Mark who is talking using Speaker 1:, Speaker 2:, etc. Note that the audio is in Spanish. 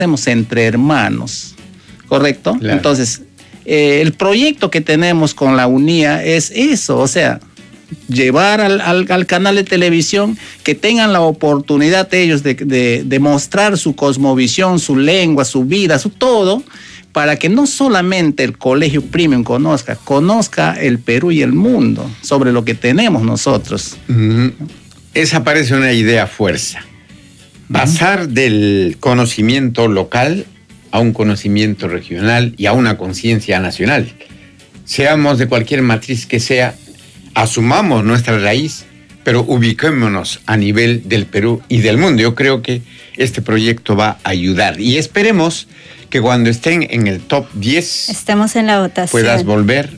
Speaker 1: hacemos entre hermanos, ¿correcto?
Speaker 2: Claro.
Speaker 1: Entonces, el proyecto que tenemos con la UNIA es eso, o sea, llevar al canal de televisión que tengan la oportunidad ellos de mostrar su cosmovisión, su lengua, su vida, su todo, para que no solamente el colegio premium conozca el Perú y el mundo sobre lo que tenemos nosotros.
Speaker 2: Esa parece una idea fuerza. Pasar del conocimiento local a un conocimiento regional y a una conciencia nacional. Seamos de cualquier matriz que sea, asumamos nuestra raíz, pero ubiquémonos a nivel del Perú y del mundo. Yo creo que este proyecto va a ayudar y esperemos que cuando estén en el top 10
Speaker 3: estemos en la votación.
Speaker 2: puedas volver